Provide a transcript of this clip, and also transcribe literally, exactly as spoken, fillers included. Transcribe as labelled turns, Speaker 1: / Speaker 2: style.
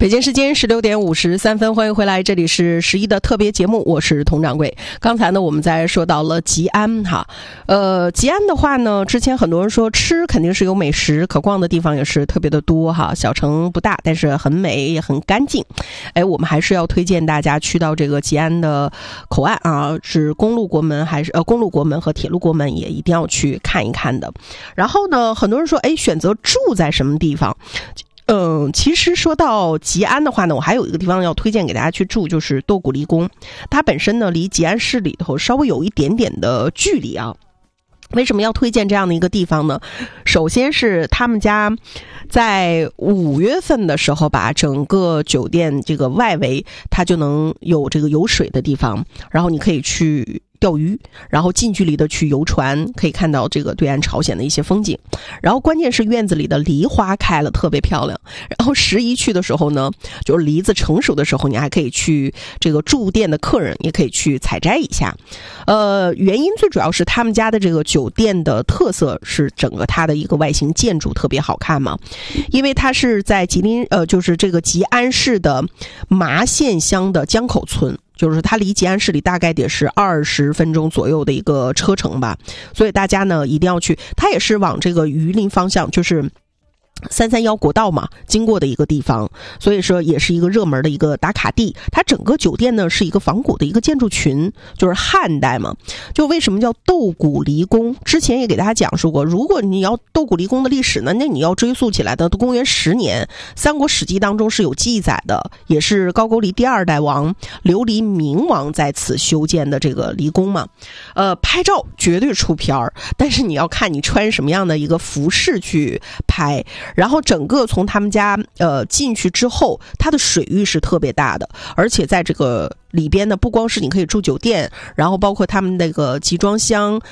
Speaker 1: 北京时间十六点五十三分，欢迎回来，这里是十一的特别节目，我是佟掌柜。刚才呢，我们在说到了吉安哈，呃，吉安的话呢，之前很多人说吃肯定是有美食，可逛的地方也是特别的多哈，小城不大，但是很美也很干净。哎，我们还是要推荐大家去到这个吉安的口岸啊，是公路国门还是呃公路国门和铁路国门，也一定要去看一看的。然后呢，很多人说，哎，选择住在什么地方？嗯，其实说到吉安的话呢，我还有一个地方要推荐给大家去住，就是斗古离宫。它本身呢离吉安市里头稍微有一点点的距离啊。为什么要推荐这样的一个地方呢？首先是他们家在五月份的时候把整个酒店这个外围它就能有这个有水的地方，然后你可以去钓鱼，然后近距离的去游船，可以看到这个对岸朝鲜的一些风景。然后关键是院子里的梨花开了，特别漂亮。然后十一去的时候呢，就是梨子成熟的时候，你还可以去这个住店的客人也可以去采摘一下。呃，原因最主要是他们家的这个酒店的特色是整个它的一个外形建筑特别好看嘛，因为它是在吉林呃，就是这个吉安市的麻县乡的江口村。就是它离吉安市里大概得是二十分钟左右的一个车程吧，所以大家呢一定要去。它也是往这个榆林方向，就是三三幺国道嘛经过的一个地方，所以说也是一个热门的一个打卡地。它整个酒店呢是一个仿古的一个建筑群，就是汉代嘛。就为什么叫斗古离宫，之前也给大家讲述过，如果你要斗古离宫的历史呢，那你要追溯起来的公元十年，三国史记当中是有记载的，也是高句丽第二代王琉璃明王在此修建的这个离宫嘛。呃，拍照绝对出片儿，但是你要看你穿什么样的一个服饰去拍。然后整个从他们家呃进去之后，它的水域是特别大的，而且在这个里边呢，不光是你可以住酒店，然后包括他们那个集装箱，